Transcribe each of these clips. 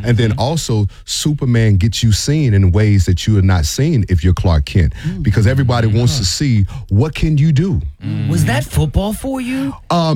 And then also, Superman gets you seen in ways that you are not seen if you're Clark Kent, because everybody wants to see what can you do. Was that football for you?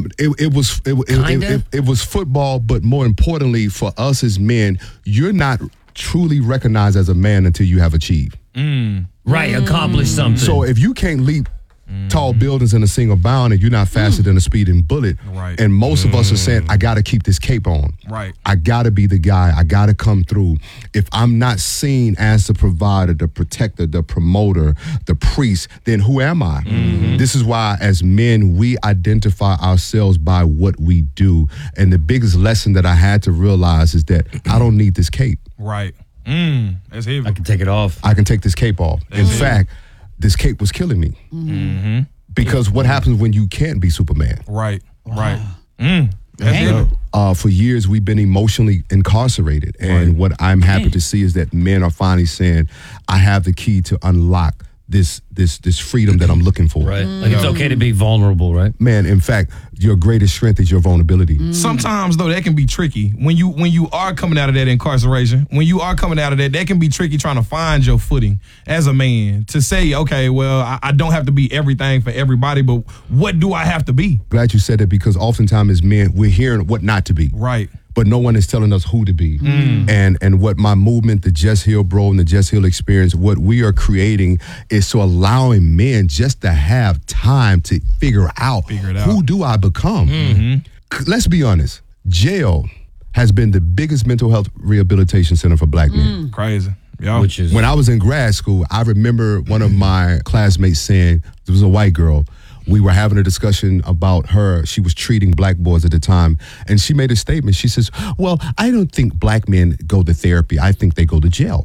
It was football, but more importantly for us as men, you're not truly recognized as a man until you have achieved. Right, accomplish something. So if you can't leap tall buildings in a single bound and you're not faster than a speeding bullet, and most of us are saying, I got to keep this cape on. Right. I got to be the guy. I got to come through. If I'm not seen as the provider, the protector, the promoter, the priest, then who am I? This is why as men, we identify ourselves by what we do. And the biggest lesson that I had to realize is that I don't need this cape. Right. That's heavy. I can take it off. I can take this cape off. In fact, this cape was killing me. Because what happens when you can't be Superman? Right. That's heavy. For years, we've been emotionally incarcerated. And what I'm happy to see is that men are finally saying, I have the key to unlock this freedom that I'm looking for. Right. Like it's okay to be vulnerable, right? Man, in fact, your greatest strength is your vulnerability. Sometimes though that can be tricky when you are coming out of that incarceration. When you are coming out of that can be tricky trying to find your footing as a man to say, okay, well, I don't have to be everything for everybody, but what do I have to be? Glad you said that, because oftentimes as men, we're hearing what not to be. Right. But no one is telling us who to be. And what my movement, the Just Heal Bro and the Just Heal Experience, what we are creating is to allowing men just to have time to figure out who do I become. Let's be honest. Jail has been the biggest mental health rehabilitation center for black men. Crazy. Yeah. Which is when I was in grad school, I remember one of my classmates saying, there was a white girl, we were having a discussion about her. She was treating black boys at the time. And she made a statement. She says, well, I don't think black men go to therapy. I think they go to jail.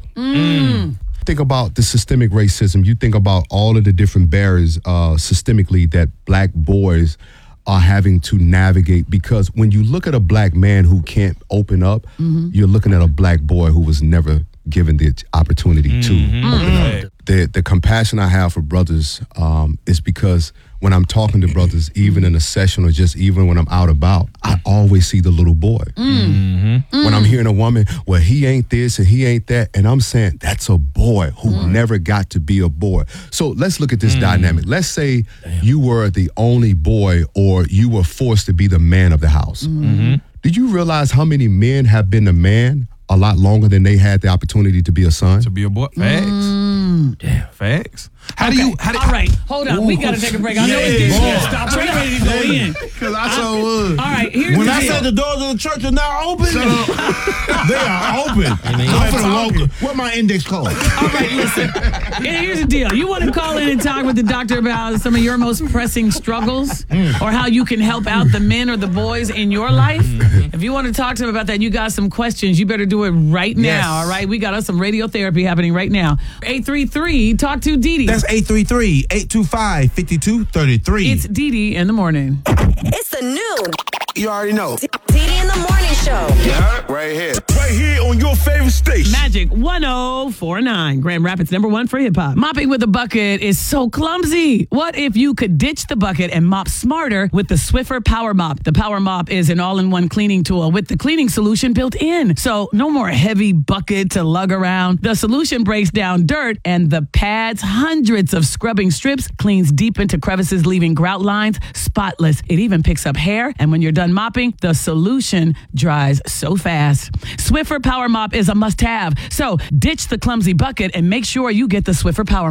Think about the systemic racism. You think about all of the different barriers systemically that black boys are having to navigate, because when you look at a black man who can't open up, you're looking at a black boy who was never given the opportunity to open up. The compassion I have for brothers is because when I'm talking to brothers, even in a session or just even when I'm out about, I always see the little boy. When I'm hearing a woman, well, he ain't this and he ain't that, and I'm saying that's a boy who never got to be a boy. So let's look at this dynamic. Let's say you were the only boy, or you were forced to be the man of the house. Did you realize how many men have been the man a lot longer than they had the opportunity to be a son? To be a boy. Facts. Damn. Facts. How do you? All right, hold on. We got to take a break. I know it's getting stop. We're ready to go in. Because I so would. All right, here's when the I deal. said the doors of the church are now open, they are open. I'm finna walk. What my index card? All right, listen. Here's the deal. You want to call in and talk with the doctor about some of your most pressing struggles or how you can help out the men or the boys in your life? If you want to talk to them about that, you got some questions, you better do it right now, all right? We got us some radiotherapy happening right now. 833, talk to Dee Dee. That's 833-825-5233. It's Dee Dee in the morning. It's the new. You already know. Dee Dee in the morning show. Yeah, right here. Right here on your favorite station. Magic 1049, Grand Rapids #1 for hip hop. Mopping with a bucket is so clumsy. What if you could ditch the bucket and mop smarter with the Swiffer Power Mop? The Power Mop is an all-in-one cleaning tool with the cleaning solution built in. So no more heavy bucket to lug around. The solution breaks down dirt, and the pads hundreds of scrubbing strips, cleans deep into crevices, leaving grout lines spotless. It even picks up hair, and when you're done mopping, the solution dries so fast. Swiffer Power Mop is a must-have. So ditch the clumsy bucket and make sure you get the Swiffer Power